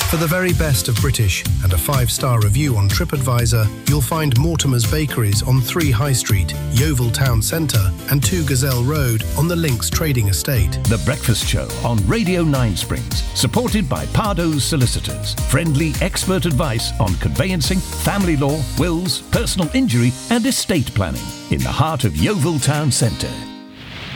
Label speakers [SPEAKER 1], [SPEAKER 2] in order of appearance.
[SPEAKER 1] For the very best of British and a 5-star review on TripAdvisor, you'll find Mortimer's Bakeries on 3 High Street, Yeovil Town Centre and 2 Gazelle Road on the Links Trading Estate.
[SPEAKER 2] The Breakfast Show on Radio 9 Springs, supported by Pardo's Solicitors. Friendly expert advice on conveyancing, family law, wills, personal injury and estate planning in the heart of Yeovil Town Centre.